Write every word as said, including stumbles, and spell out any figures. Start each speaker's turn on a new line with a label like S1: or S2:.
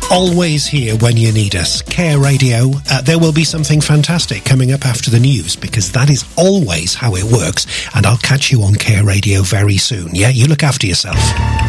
S1: always here when you need us. Care Radio. Uh, there will be something fantastic coming up after the news, because that is always how it works. And I'll catch you on Care Radio very soon. Yeah, you look after yourself.